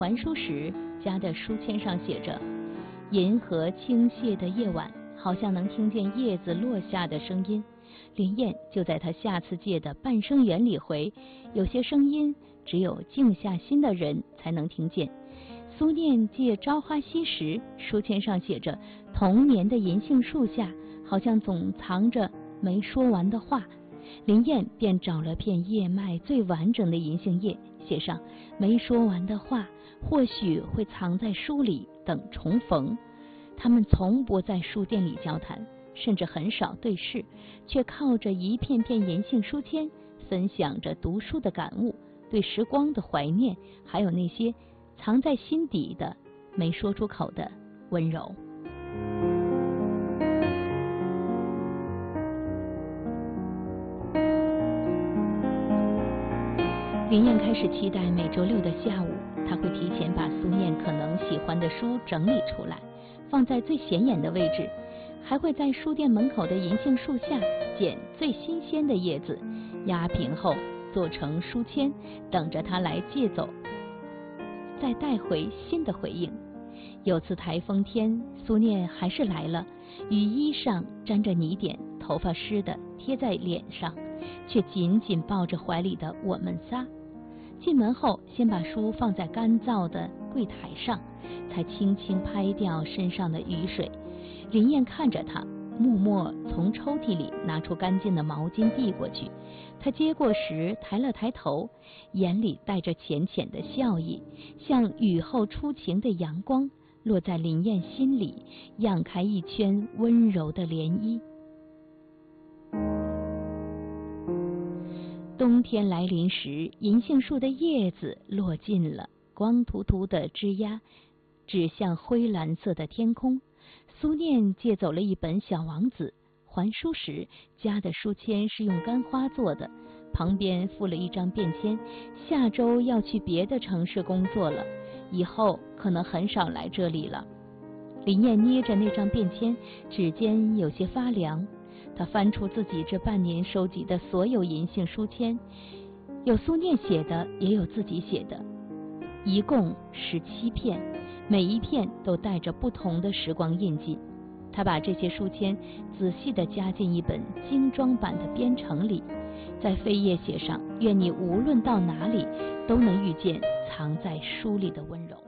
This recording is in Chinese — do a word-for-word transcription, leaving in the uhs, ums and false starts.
还书时家的书签上写着：银河倾泻的夜晚，好像能听见叶子落下的声音。林燕就在他下次借的半生缘里回，有些声音只有静下心的人才能听见。苏念借朝花夕时，书签上写着：童年的银杏树下，好像总藏着没说完的话。林燕便找了片叶脉最完整的银杏叶，写上没说完的话，或许会藏在书里等重逢。他们从不在书店里交谈，甚至很少对视，却靠着一片片银杏书签，分享着读书的感悟，对时光的怀念，还有那些藏在心底的没说出口的温柔。林燕开始期待每周六的下午，她会提前把苏念可能喜欢的书整理出来，放在最显眼的位置，还会在书店门口的银杏树下捡最新鲜的叶子，压平后做成书签，等着他来借走，再带回新的回应。有次台风天，苏念还是来了，雨衣上沾着泥点，头发湿的贴在脸上，却紧紧抱着怀里的我们仨。进门后，先把书放在干燥的柜台上，才轻轻拍掉身上的雨水。林燕看着他，默默从抽屉里拿出干净的毛巾递过去。他接过时抬了抬头，眼里带着浅浅的笑意，像雨后初晴的阳光，落在林燕心里，漾开一圈温柔的涟漪。冬天来临时，银杏树的叶子落尽了，光秃秃的枝桠指向灰蓝色的天空。苏念借走了一本《小王子》，还书时家的书签是用干花做的，旁边附了一张便签，下周要去别的城市工作了，以后可能很少来这里了。林燕捏着那张便签，指尖有些发凉。他翻出自己这半年收集的所有银杏书签，有苏念写的，也有自己写的，一共十七片，每一片都带着不同的时光印记。他把这些书签仔细地加进一本精装版的编程里，在扉页写上：愿你无论到哪里，都能遇见藏在书里的温柔。